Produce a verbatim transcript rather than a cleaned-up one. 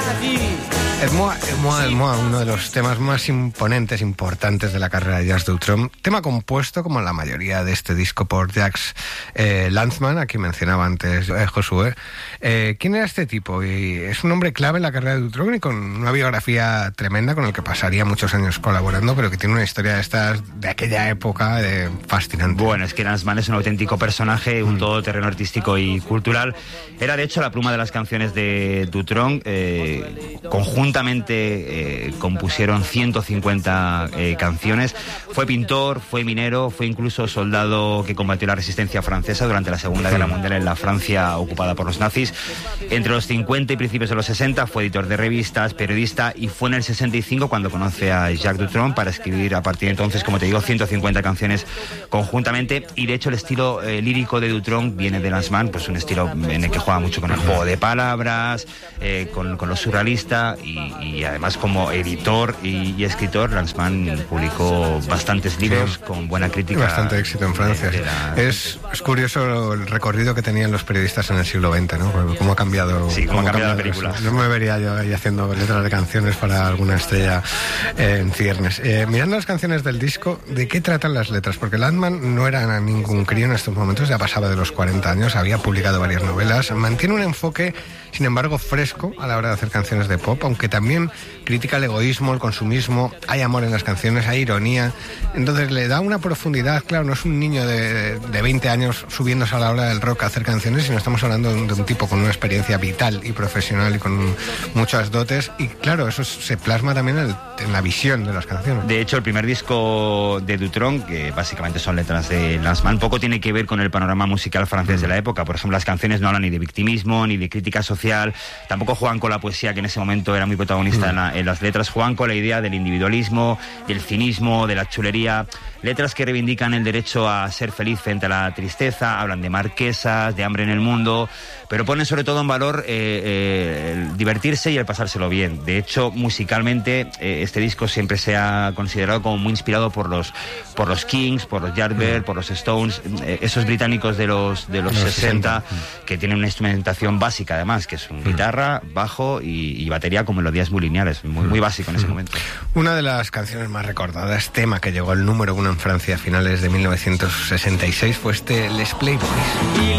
El Moi, el Moi, el Moi, uno de los temas más imponentes, importantes de la carrera de Jacques Dutronc. Tema compuesto, como la mayoría de este disco, por Jacques eh, Lanzmann, a quien mencionaba antes eh, Josué. Eh, ¿Quién era este tipo? Y es un hombre clave en la carrera de Dutronc y con una biografía tremenda, con el que pasaría muchos años colaborando, pero que tiene una historia de estas, de aquella época, de, fascinante. Bueno, es que Lanzmann es un auténtico personaje, un mm. todoterreno artístico y cultural. Era, de hecho, la pluma de las canciones de Dutronc. Eh, conjuntamente eh, compusieron ciento cincuenta eh, canciones. Fue pintor, fue minero, fue incluso soldado que combatió la resistencia francesa durante la Segunda Guerra Mundial en la Francia ocupada por los nazis. Entre los cincuenta y principios de los sesenta fue editor de revistas, periodista, y fue en el sesenta y cinco cuando conoce a Jacques Dutronc para escribir a partir de entonces, como te digo, ciento cincuenta canciones conjuntamente. Y de hecho el estilo eh, lírico de Dutronc viene de Lanzmann, pues un estilo en el que juega mucho con el juego de palabras, eh, con, con lo surrealista, y, y además como editor y, y escritor, Lanzmann publicó bastantes libros sí. con buena crítica. Bastante éxito en Francia. De la... es, es curioso el recorrido que tenían los periodistas en el siglo veinte, ¿no? Cómo ha cambiado, sí, cómo cómo ha cambiado la película. No me vería yo ahí haciendo letras de canciones para alguna estrella eh, en ciernes. Eh, mirando las canciones del disco, ¿de qué tratan las letras? Porque Lanzmann no era ningún crío en estos momentos, ya pasaba de los cuarenta años, había publicado varias novelas, mantiene un enfoque, sin embargo, fresco a la hora de hacer canciones de pop, aunque también critica el egoísmo, el consumismo, hay amor en las canciones, hay ironía, entonces le da una profundidad. Claro, no es un niño de, de veinte años subiéndose a la hora del rock a hacer canciones, sino estamos hablando de un, de un tipo con una experiencia vital y profesional y con muchas dotes, y claro, eso se plasma también en, el, en la visión de las canciones. De hecho, el primer disco de Dutronc, que básicamente son letras de Lanzmann, poco tiene que ver con el panorama musical francés mm. de la época. Por ejemplo, las canciones no hablan ni de victimismo, ni de crítica social, tampoco juegan con la poesía, que en ese momento era muy protagonista mm. en, la, en las letras, juegan con la idea del individualismo, del cinismo, de la chulería. Letras que reivindican el derecho a ser feliz frente a la tristeza, hablan de marquesas, de hambre en el mundo, pero ponen sobre todo en valor eh, eh, el divertirse y el pasárselo bien. De hecho, musicalmente, eh, este disco siempre se ha considerado como muy inspirado por los por los Kings, por los Yardbirds, por los Stones, eh, esos británicos de los de los sesenta, que tienen una instrumentación básica, además, que es un guitarra, bajo y, y batería con melodías muy lineales, muy, muy básico en ese momento. Una de las canciones más recordadas, tema que llegó al número uno en Francia a finales de mil novecientos sesenta y seis, fue este Les Playboys.